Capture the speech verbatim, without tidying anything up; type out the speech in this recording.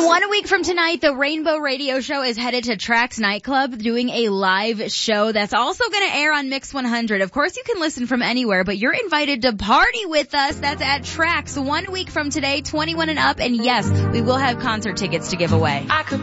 One week from tonight, the Rainbow Radio Show is headed to Trax Nightclub doing a live show that's also going to air on Mix one hundred. Of course, you can listen from anywhere, but you're invited to party with us. That's at Trax one week from today, twenty-one and up. And yes, we will have concert tickets to give away. I could